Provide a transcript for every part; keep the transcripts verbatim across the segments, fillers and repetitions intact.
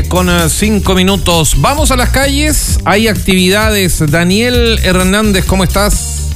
con cinco minutos. Vamos a las calles, hay actividades. Daniel Hernández, ¿cómo estás?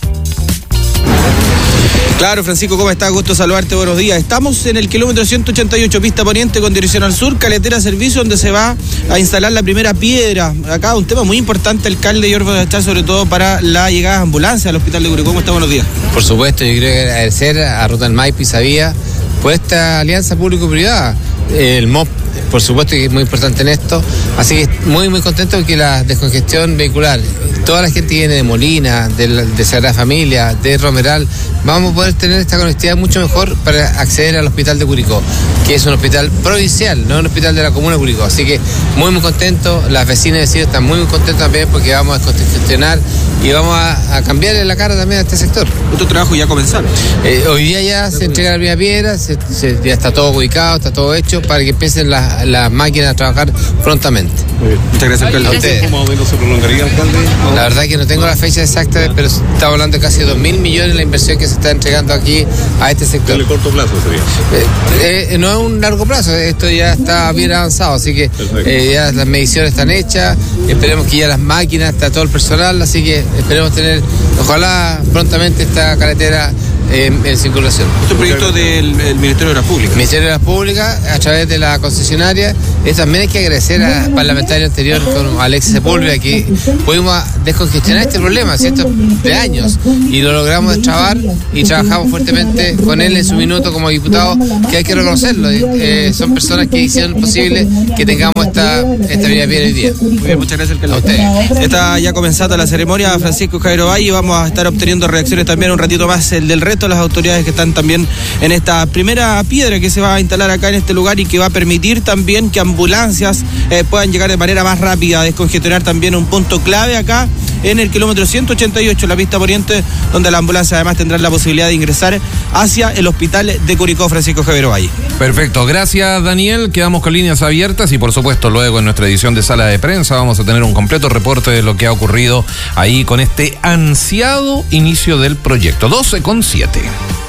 Claro, Francisco, ¿cómo estás? Gusto saludarte, buenos días. Estamos en el kilómetro ciento ochenta y ocho, pista poniente con dirección al sur, Caletera Servicio, donde se va a instalar la primera piedra. Acá un tema muy importante, alcalde Yorba de estar sobre todo para la llegada de ambulancia al hospital de Curicó. ¿Cómo está? Buenos días. Por supuesto, yo quiero agradecer a Ruta del Maipo y Sabía por esta alianza público-privada. El M O P, por supuesto, que es muy importante en esto, así que muy muy contento porque la descongestión vehicular, toda la gente que viene de Molina, de, de Sagrada Familia, de Romeral, vamos a poder tener esta conectividad mucho mejor para acceder al hospital de Curicó, que es un hospital provincial, no un hospital de la comuna de Curicó, así que muy muy contento, las vecinas y vecinos están muy muy contentos también porque vamos a descongestionar y vamos a, a cambiarle la cara también a este sector. ¿Estos trabajos ya comenzaron? Eh, hoy día ya se entrega la primera piedra, se, se, ya está todo ubicado, está todo hecho para que empiecen las, las máquinas a trabajar prontamente. Muy bien. Muchas gracias, alcalde. A ustedes. ¿Cómo más o menos se prolongaría, alcalde? ¿No? La verdad que no tengo la fecha exacta, pero estamos hablando de casi dos mil millones la inversión que se está entregando aquí a este sector. ¿De corto plazo sería? Eh, eh, no es un largo plazo, esto ya está bien avanzado, así que eh, ya las mediciones están hechas, esperemos que ya las máquinas, está todo el personal, así que esperemos tener, ojalá prontamente esta carretera en, en circulación. Este es un proyecto del, del Ministerio de Obras Públicas. Ministerio de Obras Públicas, a través de la concesionaria. Y también hay que agradecer al parlamentario anterior, con Alexis Sepúlveda, que pudimos descongestionar este problema, ¿cierto?, de años, y lo logramos destrabar y trabajamos fuertemente con él en su minuto como diputado, que hay que reconocerlo. Eh, son personas que hicieron posible que tengamos esta, esta vida bien hoy día. Muy bien, muchas gracias, alcalde. A ustedes. Está ya comenzada la ceremonia, Francisco Javier Valle, vamos a estar obteniendo reacciones también un ratito más el del resto de las autoridades que están también en esta primera piedra que se va a instalar acá en este lugar y que va a permitir también que ambulancias eh, puedan llegar de manera más rápida, a descongestionar también un punto clave acá en el kilómetro ciento ochenta y ocho, la pista poniente, donde la ambulancia además tendrá la posibilidad de ingresar hacia el hospital de Curicó. Francisco Javier Valle. Perfecto, gracias Daniel, quedamos con líneas abiertas y por supuesto luego en nuestra edición de Sala de Prensa vamos a tener un completo reporte de lo que ha ocurrido ahí con este ansiado inicio del proyecto. doce con siete.